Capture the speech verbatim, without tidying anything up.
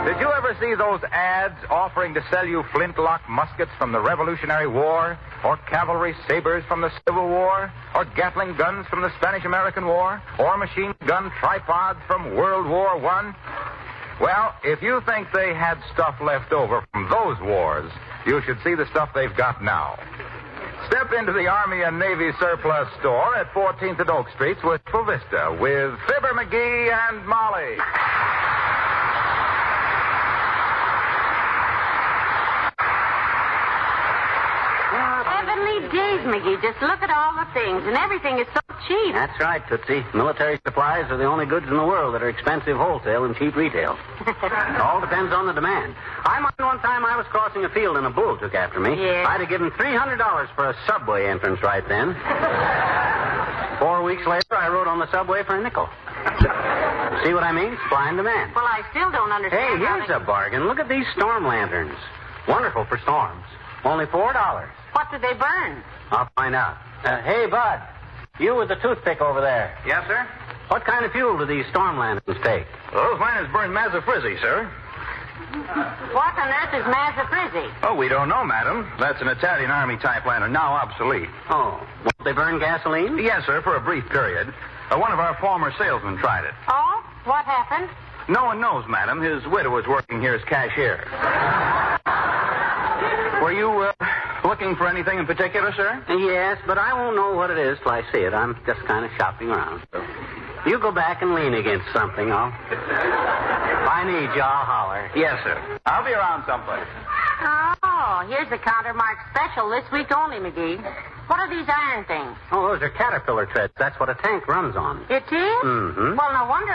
Did you ever see those ads offering to sell you flintlock muskets from the Revolutionary War, or cavalry sabers from the Civil War, or Gatling guns from the Spanish-American War, or machine gun tripods from World War One? Well, if you think they had stuff left over from those wars, you should see the stuff they've got now. Step into the Army and Navy surplus store at fourteenth and Oak Streets with Full Vista with Fibber McGee and Molly. Heavenly days, McGee. Just look at all the things, and everything is so cheap. That's right, Tootsie. Military supplies are the only goods in the world that are expensive wholesale and cheap retail. It all depends on the demand. I mind one time I was crossing a field and a bull took after me. Yes. I'd have given three hundred dollars for a subway entrance right then. Four weeks later, I rode on the subway for a nickel. See what I mean? Supply and demand. Well, I still don't Hey, understand. here's how a bargain. Look at these storm lanterns. Wonderful for storms. Only four dollars. What do they burn? I'll find out. Uh, hey, Bud. You with the toothpick over there. Yes, sir? What kind of fuel do these storm lanterns take? Those lanterns burn Mazafrizzi, sir. What on earth is Mazafrizzi? Oh, we don't know, madam. That's an Italian Army type lantern, now obsolete. Oh, won't they burn gasoline? Yes, sir, for a brief period. Uh, one of our former salesmen tried it. Oh? What happened? No one knows, madam. His widow is working here as cashier. Were you uh, looking for anything in particular, sir? Yes, but I won't know what it is till I see it. I'm just kind of shopping around. So you go back and lean against something. I'll... If I need you, I'll holler. Yes, sir. I'll be around someplace. Oh, here's the Countermark special this week only, McGee. What are these iron things? Oh, those are caterpillar treads. That's what a tank runs on. It is? Mm-hmm. Well, no wonder